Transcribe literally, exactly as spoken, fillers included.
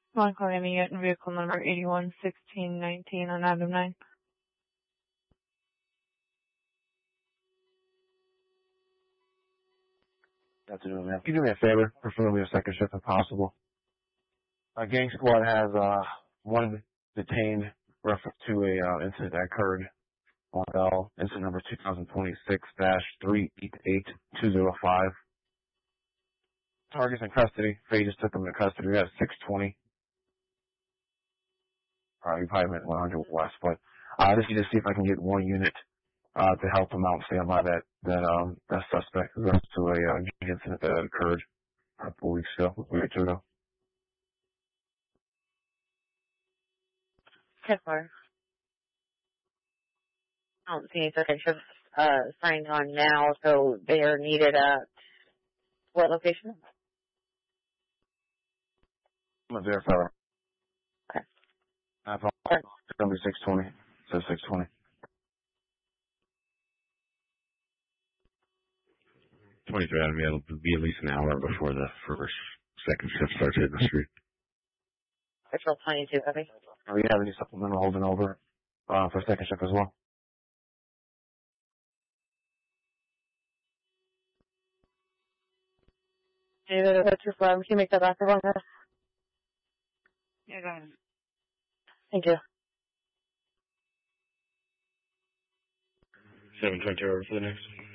One calling unit and vehicle number eighty-one sixteen nineteen on item nine. Afternoon, ma'am. Can you do me a favor? Preferably a second shift if possible. Our gang squad has uh, one detained reference to a uh, incident that occurred on L, incident number two thousand twenty-six dash three eight eight two zero five. Target's in custody. Faye just took him into custody. We got six twenty. Uh, you probably meant one hundred West, but I uh, just need to see if I can get one unit uh, to help him out, stand by that that um that suspect in regards to a uh, gang incident that occurred a couple weeks ago, a week or two ago. Kessler. I don't see any second shifts uh, signed on now, so they are needed at what location? I'm gonna verify. Okay. I apologize. It's gonna be six twenty. So six twenty. twenty-three ought to be able to be at least an hour before the first second shift starts hitting the street. April twenty-two, okay. Do we have any supplemental holding over uh, for second shift as well? David, that's your phone. Can you make that active on her? Yeah, go ahead. Thank you. seven twenty over for the next.